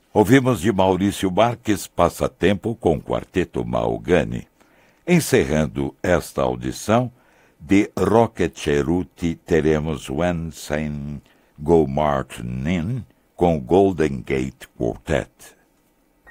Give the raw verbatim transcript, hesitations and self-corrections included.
Ouvimos de Maurício Marques, Passatempo com o Quarteto Mahogany. Encerrando esta audição, de Rocket Cerruti teremos When Saint Go Martin In com o Golden Gate Quartet.